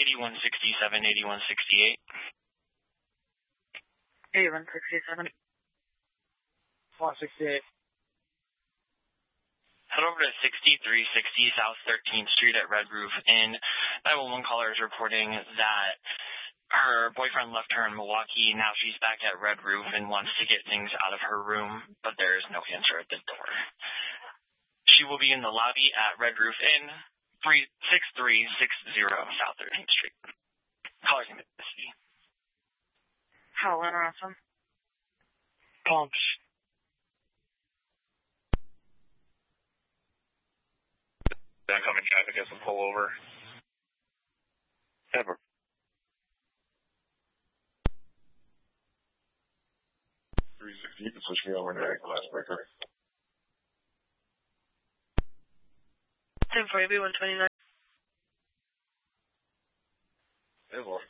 8167, 8168. 8167. 168. Head over to 6360 South 13th Street at Red Roof Inn. 911 caller is reporting that her boyfriend left her in Milwaukee. Now she's back at Red Roof and wants to get things out of her room, but there is no answer at the door. She will be in the lobby at Red Roof Inn, 6360 South 13th Street. Caller's name is Misty. How interesting. Pumps. Oncoming traffic has to pull over. Ever. You can switch me over to that glass breaker. 1040, 129. Ever.